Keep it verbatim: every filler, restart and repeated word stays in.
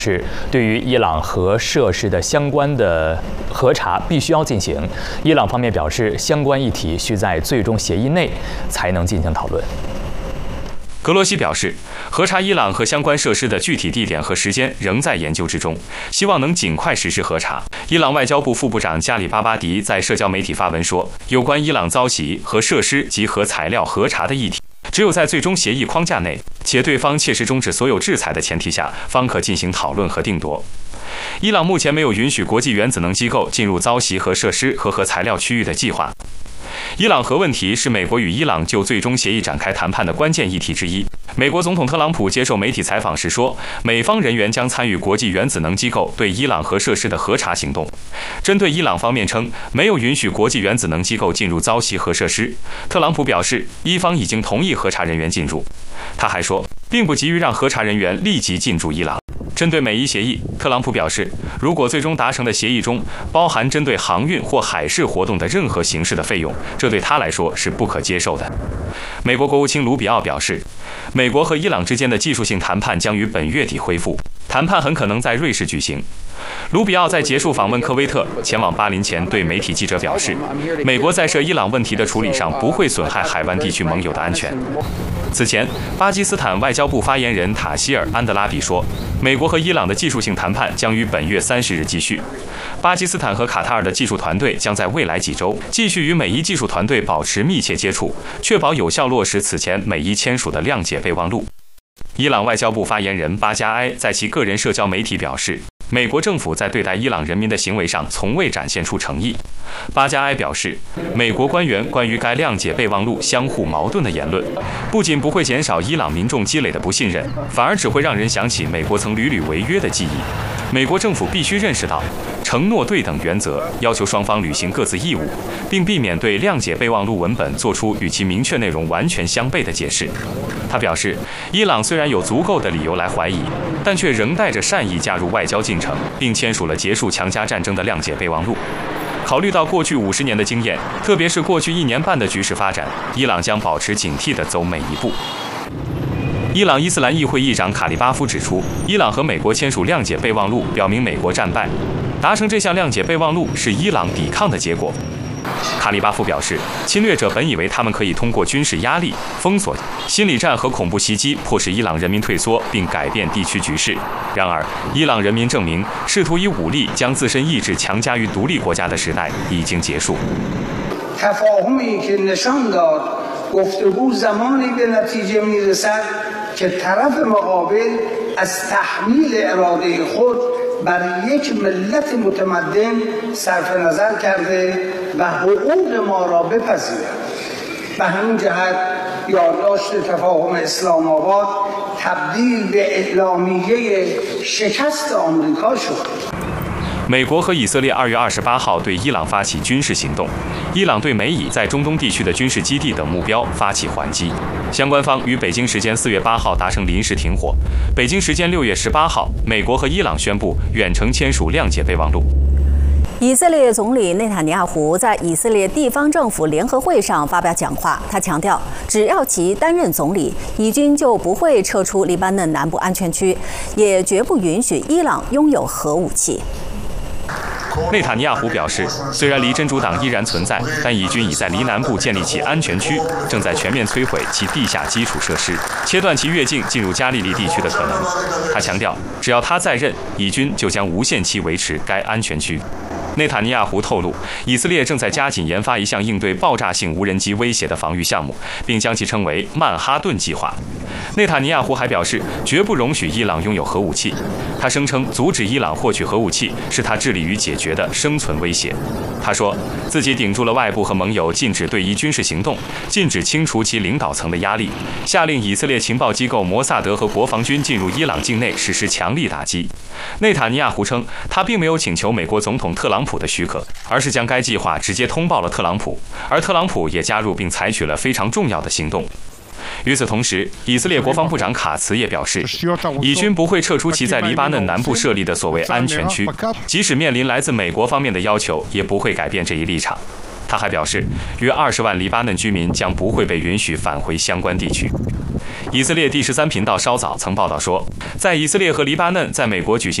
是对于伊朗核设施的相关的核查必须要进行。伊朗方面表示，相关议题需在最终协议内才能进行讨论。 格罗西表示，核查伊朗和相关设施的具体地点和时间仍在研究之中，希望能尽快实施核查。伊朗外交部副部长加里巴巴迪在社交媒体发文说，有关伊朗遭袭核设施及核材料核查的议题，只有在最终协议框架内，且对方切实终止所有制裁的前提下，方可进行讨论和定夺。伊朗目前没有允许国际原子能机构进入遭袭核设施和核材料区域的计划。伊朗核问题是美国与伊朗就最终协议展开谈判的关键议题之一。美国总统特朗普接受媒体采访时说，美方人员将参与国际原子能机构对伊朗核设施的核查行动。针对伊朗方面称没有允许国际原子能机构进入遭袭核设施，特朗普表示，伊方已经同意核查人员进入。他还说，并不急于让核查人员立即进驻伊朗。针对美伊协议，特朗普表示，如果最终达成的协议中包含针对航运或海事活动的任何形式的费用，这对他来说是不可接受的。美国国务卿卢比奥表示，美国和伊朗之间的技术性谈判将于本月底恢复，谈判很可能在瑞士举行。卢比奥在结束访问科威特前往巴林前对媒体记者表示，美国在涉伊朗问题的处理上不会损害海湾地区盟友的安全。此前，巴基斯坦外交部发言人塔希尔·安德拉比说，美国和伊朗的技术性谈判将于本月三十日继续。巴基斯坦和卡塔尔的技术团队将在未来几周继续与美伊技术团队保持密切接触，确保有效落实此前美伊签署的谅解备忘录。伊朗外交部发言人巴加埃在其个人社交媒体表示，美国政府在对待伊朗人民的行为上从未展现出诚意。巴加埃表示，美国官员关于该谅解备忘录相互矛盾的言论，不仅不会减少伊朗民众积累的不信任，反而只会让人想起美国曾屡屡违约的记忆。美国政府必须认识到承诺对等原则，要求双方履行各自义务，并避免对谅解备忘录文本做出与其明确内容完全相悖的解释。他表示，伊朗虽然有足够的理由来怀疑，但却仍带着善意加入外交进程，并签署了结束强加战争的谅解备忘录。考虑到过去五十年的经验，特别是过去一年半的局势发展，伊朗将保持警惕地走每一步。伊朗伊斯兰议会议长卡利巴夫指出，伊朗和美国签署谅解备忘录，表明美国战败。达成这项谅解备忘录是伊朗抵抗的结果。卡利巴夫表示，侵略者本以为他们可以通过军事压力、封锁、心理战和恐怖袭击迫使伊朗人民退缩并改变地区局势。然而，伊朗人民证明，试图以武力将自身意志强加于独立国家的时代已经结束。 گفتگو زمانی به نتیجه میرسد که طرف مقابل از تحمیل اراده خود بر یک ملت متمدن صرف نظر کرده و حقوق ما را بپذیرد. به همین جهت یادداشت تفاهم اسلام آباد تبدیل به اعلامیه شکست آمریکا شد. 美国和以色列二月二十八号对伊朗发起军事行动，伊朗对美以在中东地区的军事基地等目标发起还击。相关方于北京时间四月八号达成临时停火，北京时间六月十八号，美国和伊朗宣布远程签署谅解备忘录。 以色列总理内塔尼亚胡在以色列地方政府联合会上发表讲话，他强调，只要其担任总理，以军就不会撤出黎巴嫩南部安全区，也绝不允许伊朗拥有核武器。 内塔尼亚胡表示，虽然黎真主党依然存在，但以军已在黎南部建立起安全区，正在全面摧毁其地下基础设施，切断其越境进入加利利地区的可能。他强调，只要他在任，以军就将无限期维持该安全区。内塔尼亚胡透露，以色列正在加紧研发一项应对爆炸性无人机威胁的防御项目，并将其称为曼哈顿计划。内塔尼亚胡还表示，绝不容许伊朗拥有核武器。他声称，阻止伊朗获取核武器是他致力于解决的生存威胁。他说，自己顶住了外部和盟友禁止对伊军事行动、禁止清除其领导层的压力，下令以色列情报机构摩萨德和国防军进入伊朗境内实施强力打击。内塔尼亚胡称，他并没有请求美国总统特朗普的许可，而是将该计划直接通报了特朗普，而特朗普也加入并采取了非常重要的行动。与此同时，以色列国防部长卡茨也表示，以军不会撤出其在黎巴嫩南部设立的所谓安全区，即使面临来自美国方面的要求，也不会改变这一立场。 他还表示，约二十万黎巴嫩居民将不会被允许返回相关地区。以色列第十三频道稍早曾报道说，在以色列和黎巴嫩在美国举行